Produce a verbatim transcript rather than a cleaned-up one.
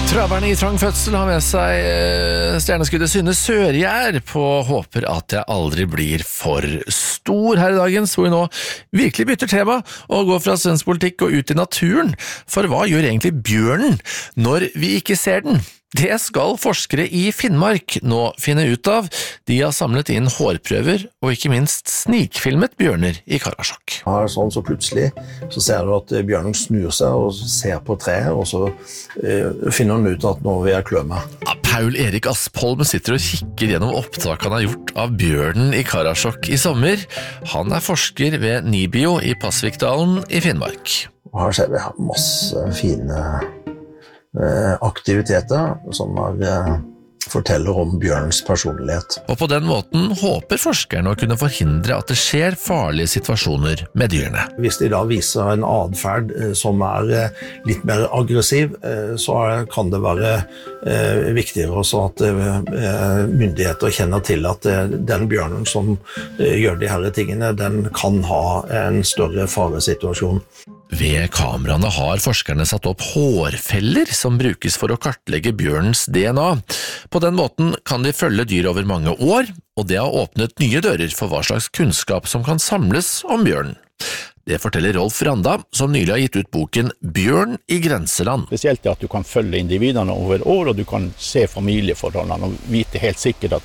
Traverne i trang fødsel har med seg eh, stjerneskuddet Synne Sørgjær på håper at jeg aldri blir for stor her i dagens, hvor vi nå virkelig bytter tema og går fra svensk politikk og ut i naturen. For hva gjør egentlig bjørnen når vi ikke ser den? Det skal forskere i Finnmark nå finne ut av. De har samlet inn hårprøver og ikke minst snikfilmet bjørner i Karasjok. Ja, sånn så plutselig så ser du at bjørnen snur seg og ser på treet, og så eh, finner han ut at nå vil jeg klø meg. Ja, Paul Erik Aspholm sitter og kikker gjennom opptak han har gjort av bjørnen i Karasjok i sommer. Han er forsker ved Nibio i Pasvikdalen i Finnmark. Og her ser vi masse fine aktiviteter som er, forteller om bjørnens personlighet. Og på den måten håper forskerne å kunne forhindre at det skjer farlige situasjoner med dyrene. Hvis de da viser en adferd som er litt mer aggressiv, så kan det være viktigere også at myndigheter kjenner til at den bjørnen som gjør de her tingene, den kan ha en større faresituasjon. Ved kameraene har forskerne satt opp hårfeller som brukes for å kartlegge bjørnens D N A. På den måten kan de følge dyr over mange år, og det har åpnet nye dører for hva slags kunnskap som kan samles om bjørnen. Det forteller Rolf Randa, som nylig har gitt ut boken Bjørn i grenseland. Spesielt at du kan følge individene over år, og du kan se familieforholdene og vite helt sikkert at